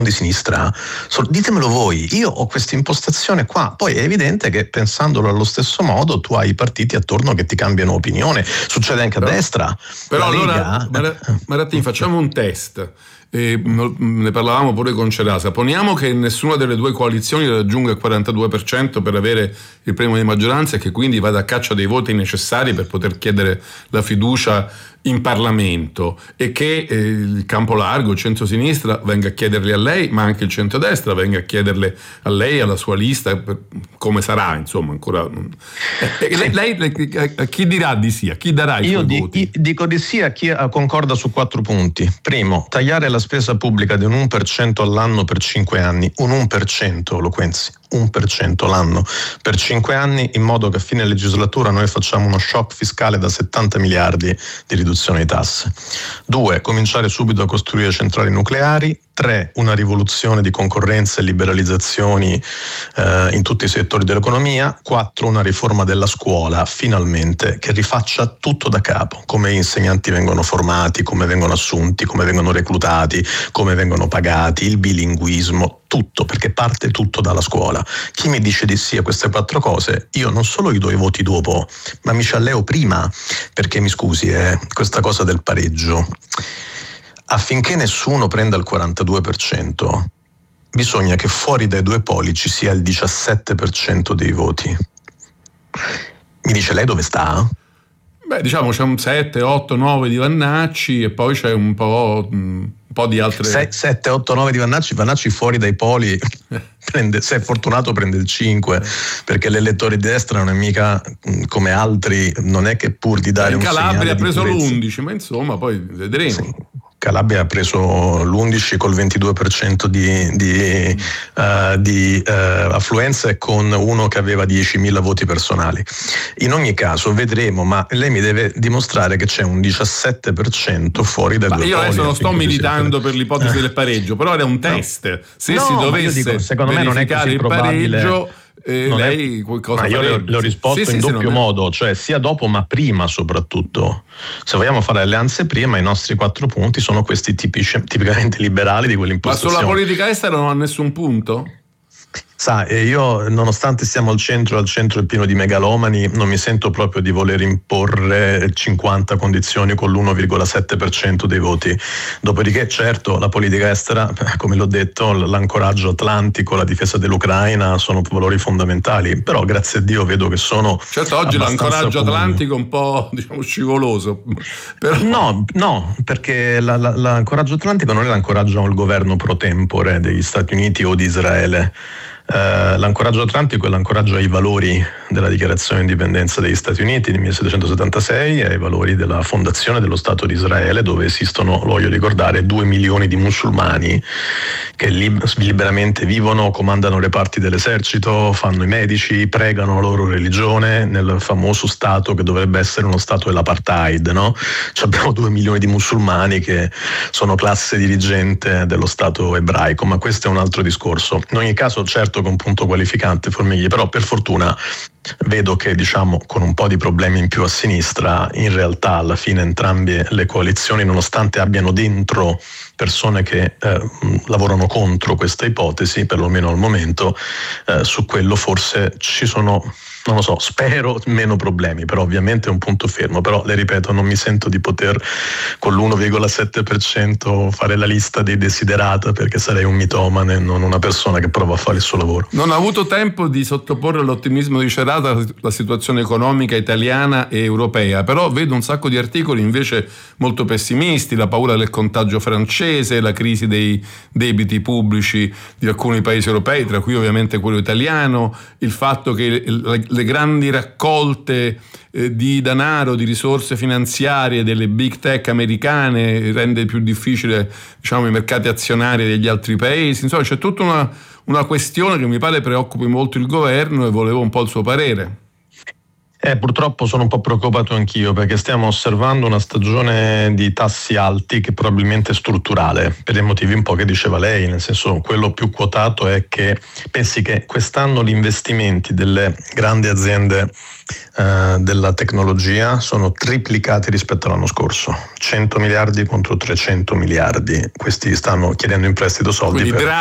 di sinistra? Ditemelo voi, io ho questa impostazione qua. Poi è evidente che pensandolo allo stesso modo tu hai i partiti attorno che ti cambiano opinione, succede anche a destra. Però allora Maratin, facciamo un test. Ne parlavamo pure con Cerasa. Poniamo che nessuna delle due coalizioni raggiunga il 42% per avere il premio di maggioranza e che quindi vada a caccia dei voti necessari per poter chiedere la fiducia in Parlamento, e che il campo largo, il centro-sinistra, venga a chiederli a lei, ma anche il centrodestra venga a chiederle a lei, alla sua lista, come sarà, insomma, ancora. Lei a chi dirà di sì? A chi darà i suoi voti? Dico di sì a chi concorda su 4 punti. Primo, tagliare la spesa pubblica di un 1% all'anno per 5 anni, un 1%, Loquenzi, 1% l'anno per 5 anni, in modo che a fine legislatura noi facciamo uno shock fiscale da 70 miliardi di riduzione di tasse. 2, cominciare subito a costruire centrali nucleari. 3, una rivoluzione di concorrenza e liberalizzazioni in tutti i settori dell'economia. 4, una riforma della scuola, finalmente, che rifaccia tutto da capo, come gli insegnanti vengono formati, come vengono assunti, come vengono reclutati, come vengono pagati, il bilinguismo, tutto, perché parte tutto dalla scuola. Chi mi dice di sì a queste 4 cose, io non solo gli do i voti dopo, ma mi ci alleo prima, perché mi scusi, questa cosa del pareggio, affinché nessuno prenda il 42%, bisogna che fuori dai 2 poli ci sia il 17% dei voti. Mi dice lei dove sta? Beh, diciamo c'è un 7, 8, 9 di Vannacci e poi c'è un po' di altre. 7, 8, 9 di Vannacci fuori dai poli se è fortunato prende il 5, perché l'elettore di destra non è mica come altri, non è che pur di dare un segnale. Calabria ha preso l'11, ma insomma poi vedremo. Sì. Calabria ha preso l'11 col 22% di affluenza e con uno che aveva 10.000 voti personali. In ogni caso vedremo, ma lei mi deve dimostrare che c'è un 17% fuori dai 2 poli. Io adesso non sto militando per l'ipotesi del pareggio, però era un test. No. Se si dovesse secondo me non è così il probabile. Pareggio, lei qualcosa. Ma io le ho risposto in doppio modo, cioè sia dopo ma prima soprattutto. Se vogliamo fare alleanze prima, i nostri 4 punti sono questi tipicamente liberali di quell'impostazione. Ma sulla politica estera non ha nessun punto? Sa, io nonostante stiamo al centro è pieno di megalomani, non mi sento proprio di voler imporre 50 condizioni con l'1,7% dei voti. Dopodiché certo la politica estera, come l'ho detto, l'ancoraggio atlantico, la difesa dell'Ucraina sono valori fondamentali, però grazie a Dio vedo che sono. Certo, oggi l'ancoraggio atlantico è un po' scivoloso. Però. No, perché l'ancoraggio atlantico non è l'ancoraggio al governo pro tempore degli Stati Uniti o di Israele. L'ancoraggio atlantico è l'ancoraggio ai valori della dichiarazione di indipendenza degli Stati Uniti del 1776 e ai valori della fondazione dello Stato di Israele, dove esistono, lo voglio ricordare, 2 milioni di musulmani che liberamente vivono, comandano reparti dell'esercito, fanno i medici, pregano la loro religione nel famoso Stato che dovrebbe essere uno Stato dell'apartheid, no? Abbiamo 2 milioni di musulmani che sono classe dirigente dello Stato ebraico, ma questo è un altro discorso. In ogni caso, certo, con punto qualificante Formigli, però per fortuna vedo che, diciamo, con un po' di problemi in più a sinistra, in realtà alla fine entrambe le coalizioni, nonostante abbiano dentro persone che lavorano contro questa ipotesi, perlomeno al momento, su quello forse ci sono, non lo so, spero meno problemi, però ovviamente è un punto fermo. Però le ripeto, non mi sento di poter con l'1,7% fare la lista dei desiderata, perché sarei un mitomane, non una persona che prova a fare il suo lavoro. Non ho avuto tempo di sottoporre all'ottimismo di Cerasa la situazione economica italiana e europea, però vedo un sacco di articoli invece molto pessimisti: la paura del contagio francese, la crisi dei debiti pubblici di alcuni paesi europei, tra cui ovviamente quello italiano, il fatto che le grandi raccolte di denaro, di risorse finanziarie delle big tech americane rende più difficile, diciamo, i mercati azionari degli altri paesi. Insomma, c'è tutta una questione che mi pare preoccupi molto il governo e volevo un po' il suo parere. Purtroppo sono un po' preoccupato anch'io, perché stiamo osservando una stagione di tassi alti che probabilmente è strutturale, per i motivi un po' che diceva lei, nel senso, quello più quotato è che pensi che quest'anno gli investimenti delle grandi aziende della tecnologia sono triplicati rispetto all'anno scorso, 100 miliardi contro 300 miliardi, questi stanno chiedendo in prestito soldi. Quindi